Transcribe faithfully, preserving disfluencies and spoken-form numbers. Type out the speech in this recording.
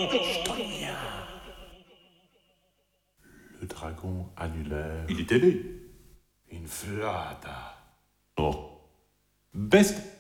Le dragon annulaire. Il est ailé. Inflata. Oh. Best